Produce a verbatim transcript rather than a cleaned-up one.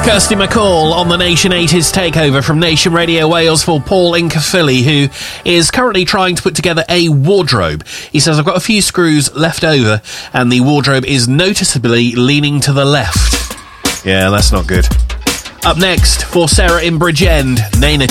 Kirsty MacColl on the Nation eighties takeover from Nation Radio Wales for Paul in Caerphilly, who is currently trying to put together a wardrobe. He says, I've got a few screws left over and the wardrobe is noticeably leaning to the left. Yeah, that's not good. Up next, for Sarah in Bridgend, Nana